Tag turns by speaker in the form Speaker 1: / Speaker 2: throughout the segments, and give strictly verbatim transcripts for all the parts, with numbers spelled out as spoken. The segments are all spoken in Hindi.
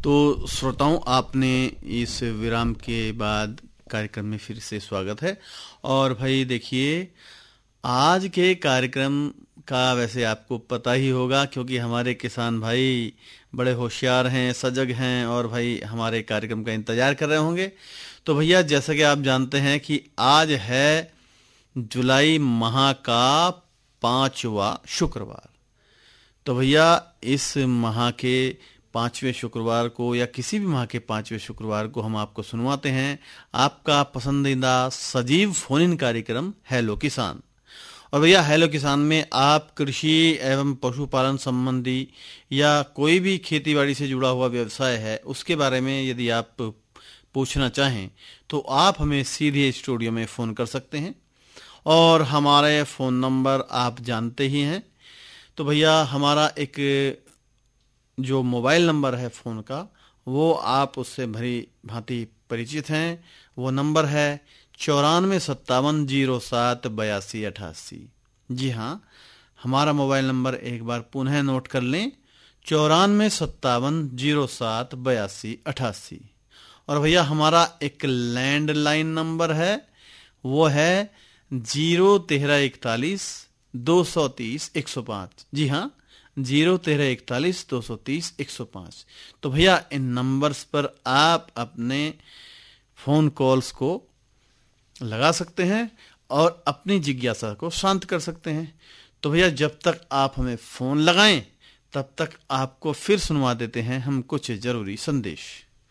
Speaker 1: तो श्रोताओं, आपने इस विराम के बाद कार्यक्रम में फिर से स्वागत है। और भाई देखिए, आज के कार्यक्रम का वैसे आपको पता ही होगा, क्योंकि हमारे किसान भाई बड़े होशियार हैं, सजग हैं और भाई हमारे कार्यक्रम का इंतजार कर रहे होंगे। तो भैया, जैसा कि आप जानते हैं कि आज है जुलाई माह का पांचवा शुक्रवार। तो भैया, इस माह के पांचवें शुक्रवार को या किसी भी माह के पांचवें शुक्रवार को हम आपको सुनवाते हैं आपका पसंदीदा सजीव फोन इन कार्यक्रम हेलो किसान। और भैया, हेलो किसान में आप कृषि एवं पशुपालन संबंधी या कोई भी खेतीबाड़ी से जुड़ा हुआ व्यवसाय है उसके बारे में यदि आप पूछना चाहें तो आप हमें सीधे स्टूडियो में फ़ोन कर सकते हैं। और हमारे फ़ोन नंबर आप जानते ही हैं। तो भैया, हमारा एक जो मोबाइल नंबर है फ़ोन का, वो आप उससे भरी भांति परिचित हैं। वो नंबर है चौरानवे सत्तावन जीरो सात बयासी अठासी। जी हाँ, हमारा मोबाइल नंबर एक बार पुनः नोट कर लें, चौरानवे सत्तावन जीरो सात बयासी अठासी। और भैया, हमारा एक लैंडलाइन नंबर है, वो है जीरो तेरह इकतालीस दो सौ तीस एक सौ पाँच। जी हाँ, जीरो तेरह इकतालीस दो सौ तीस एक सौ पाँच। तो भैया, इन नंबर्स पर आप अपने फ़ोन कॉल्स को लगा सकते हैं और अपनी जिज्ञासा को शांत कर सकते हैं। तो भैया, जब तक आप हमें फ़ोन लगाएं तब तक आपको फिर सुनवा देते हैं हम कुछ जरूरी संदेश।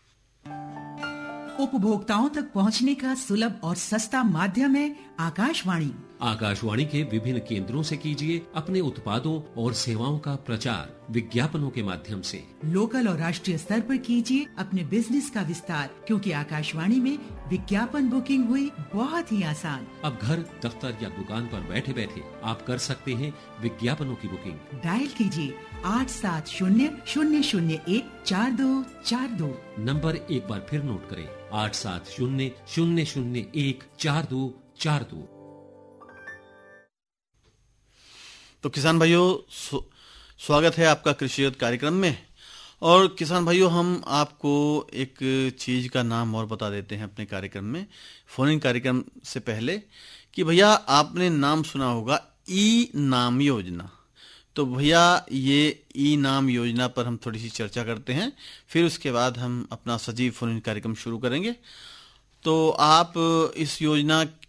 Speaker 2: उपभोक्ताओं तक पहुंचने का सुलभ और सस्ता माध्यम है आकाशवाणी।
Speaker 3: आकाशवाणी के विभिन्न केंद्रों से कीजिए अपने उत्पादों और सेवाओं का प्रचार विज्ञापनों के माध्यम से।
Speaker 2: लोकल और राष्ट्रीय स्तर पर कीजिए अपने बिजनेस का विस्तार, क्योंकि आकाशवाणी में विज्ञापन बुकिंग हुई बहुत ही आसान।
Speaker 3: अब घर, दफ्तर या दुकान पर बैठे बैठे आप कर सकते हैं विज्ञापनों की बुकिंग।
Speaker 2: डायल कीजिए आठ सात शून्य शून्य शून्य एक चार दो चार दो।
Speaker 3: नंबर एक बार फिर नोट करें, आठ सात शून्य शून्य शून्य एक चार दो चार दो।
Speaker 1: तो किसान भाइयों, स्वागत है आपका कृषि कार्यक्रम में। और किसान भाइयों, हम आपको एक चीज का नाम और बता देते हैं अपने कार्यक्रम में, फोन इन कार्यक्रम से पहले, कि भैया आपने नाम सुना होगा ई नाम योजना। तो भैया, ये ई नाम योजना पर हम थोड़ी सी चर्चा करते हैं, फिर उसके बाद हम अपना सजीव फोन इन कार्यक्रम शुरू करेंगे। तो आप इस योजना